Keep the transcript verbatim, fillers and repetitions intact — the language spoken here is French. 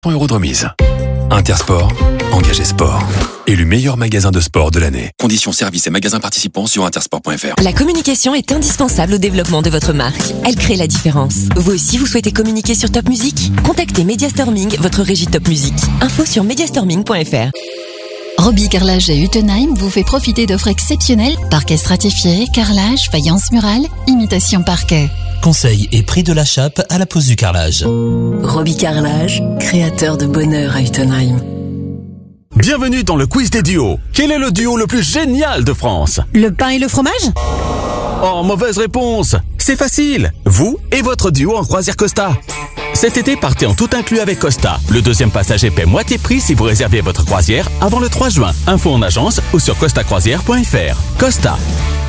cent euros de remise. Intersport, engagé sport. Élu meilleur magasin de sport de l'année. Conditions services et magasins participants sur intersport point f r. La communication est indispensable au développement de votre marque. Elle crée la différence. Vous aussi, vous souhaitez communiquer sur Top Music ? Contactez Mediastorming, votre régie Top Music. Info sur mediastorming point f r. Roby Carrelage et Utenheim vous fait profiter d'offres exceptionnelles. Parquet stratifié, carrelage, faïence murale, imitation parquet. Conseil et prix de la chape à la pose du carrelage. Roby Carrelage, créateur de bonheur à Utenheim. Bienvenue dans le quiz des duos. Quel est le duo le plus génial de France ? Le pain et le fromage ? Oh, mauvaise réponse. C'est facile. Vous et votre duo en croisière Costa. Cet été, partez en tout inclus avec Costa. Le deuxième passager paie moitié prix si vous réservez votre croisière avant le trois juin. Info en agence ou sur costa croisière point f r. Costa.